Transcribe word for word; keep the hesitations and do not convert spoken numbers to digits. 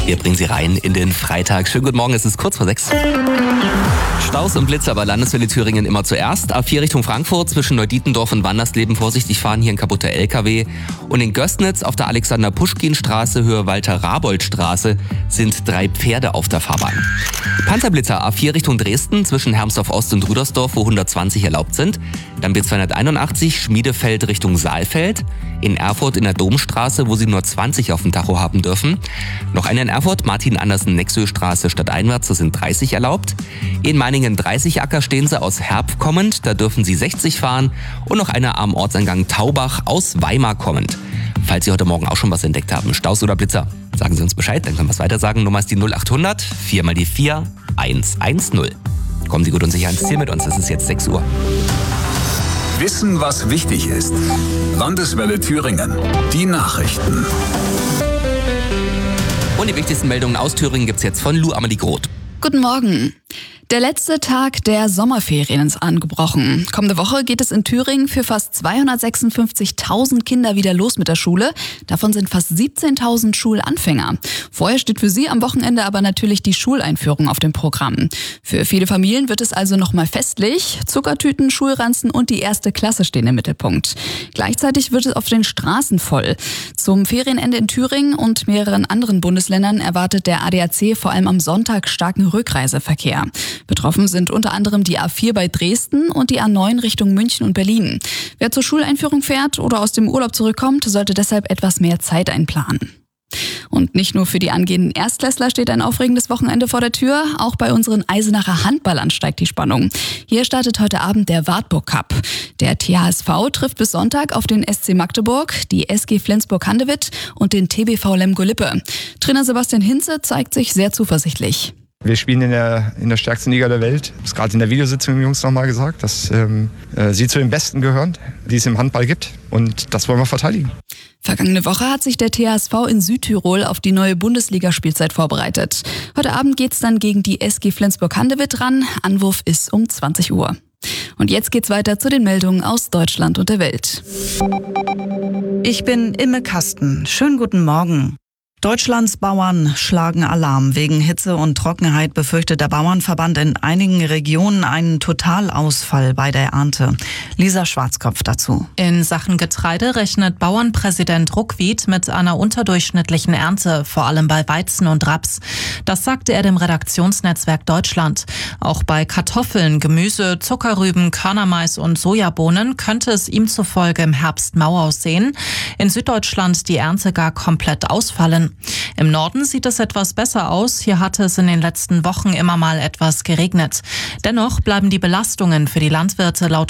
Wir bringen Sie rein in den Freitag. Schönen guten Morgen, es ist kurz vor sechs. Staus und Blitze bei Landeswelle Thüringen immer zuerst. A vier Richtung Frankfurt zwischen Neudietendorf und Wandersleben vorsichtig fahren, hier ein kaputter L K W. Und in Gößnitz auf der Alexander-Puschkin-Straße, Höhe Walter-Rabold-Straße sind drei Pferde auf der Fahrbahn. Panzerblitzer A vier Richtung Dresden zwischen Hermsdorf-Ost und Rüdersdorf, wo hundertzwanzig erlaubt sind. Dann B zweihunderteinundachtzig Schmiedefeld Richtung Saalfeld. In Erfurt in der Domstraße, wo Sie nur zwanzig auf dem Tacho haben dürfen. Noch eine in Erfurt, Martin-Andersen-Nexö-Straße stadteinwärts, da sind dreißig erlaubt. In Meiningen dreißig Acker stehen Sie aus Herb kommend, da dürfen Sie sechzig fahren. Und noch eine am Ortseingang Taubach aus Weimar kommend. Falls Sie heute Morgen auch schon was entdeckt haben, Staus oder Blitzer, sagen Sie uns Bescheid, dann können wir es weiter sagen. Nummer ist die null achthundert, vier mal die vier, eins eins null. Kommen Sie gut und sicher ans Ziel mit uns, es ist jetzt sechs Uhr. Wissen, was wichtig ist. Landeswelle Thüringen. Die Nachrichten. Und die wichtigsten Meldungen aus Thüringen gibt's jetzt von Lou Amelie Groth. Guten Morgen. Der letzte Tag der Sommerferien ist angebrochen. Kommende Woche geht es in Thüringen für fast zweihundertsechsundfünfzigtausend Kinder wieder los mit der Schule. Davon sind fast siebzehntausend Schulanfänger. Vorher steht für sie am Wochenende aber natürlich die Schuleinführung auf dem Programm. Für viele Familien wird es also nochmal festlich. Zuckertüten, Schulranzen und die erste Klasse stehen im Mittelpunkt. Gleichzeitig wird es auf den Straßen voll. Zum Ferienende in Thüringen und mehreren anderen Bundesländern erwartet der A D A C vor allem am Sonntag starken Rückreiseverkehr. Betroffen sind unter anderem die A vier bei Dresden und die A neun Richtung München und Berlin. Wer zur Schuleinführung fährt oder aus dem Urlaub zurückkommt, sollte deshalb etwas mehr Zeit einplanen. Und nicht nur für die angehenden Erstklässler steht ein aufregendes Wochenende vor der Tür, auch bei unseren Eisenacher Handballern steigt die Spannung. Hier startet heute Abend der Wartburg Cup. Der T H S V trifft bis Sonntag auf den S C Magdeburg, die S G Flensburg-Handewitt und den T B V Lemgo-Lippe. Trainer Sebastian Hinze zeigt sich sehr zuversichtlich. Wir spielen in der, in der stärksten Liga der Welt. Das ist gerade in der Videositzung den Jungs nochmal gesagt, dass ähm, äh, sie zu den Besten gehören, die es im Handball gibt. Und das wollen wir verteidigen. Vergangene Woche hat sich der T H S V in Südtirol auf die neue Bundesligaspielzeit vorbereitet. Heute Abend geht's dann gegen die S G Flensburg-Handewitt ran. Anwurf ist um zwanzig Uhr. Und jetzt geht's weiter zu den Meldungen aus Deutschland und der Welt. Ich bin Imme Kasten. Schönen guten Morgen. Deutschlands Bauern schlagen Alarm. Wegen Hitze und Trockenheit befürchtet der Bauernverband in einigen Regionen einen Totalausfall bei der Ernte. Lisa Schwarzkopf dazu. In Sachen Getreide rechnet Bauernpräsident Ruckwied mit einer unterdurchschnittlichen Ernte, vor allem bei Weizen und Raps. Das sagte er dem Redaktionsnetzwerk Deutschland. Auch bei Kartoffeln, Gemüse, Zuckerrüben, Körnermais und Sojabohnen könnte es ihm zufolge im Herbst mau aussehen. In Süddeutschland die Ernte gar komplett ausfallen. Im Norden sieht es etwas besser aus. Hier hatte es in den letzten Wochen immer mal etwas geregnet. Dennoch bleiben die Belastungen für die Landwirte laut